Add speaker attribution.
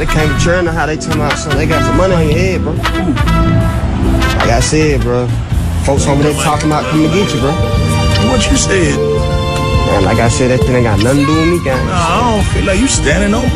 Speaker 1: Somebody came to church, how they talking about something. They got some money on your head, bro. Like I said, bro. Folks over there talking about coming to get you, bro.
Speaker 2: What you said?
Speaker 1: Man, like I said, that thing ain't got nothing to do with me, guys.
Speaker 2: Nah, I don't feel like you standing on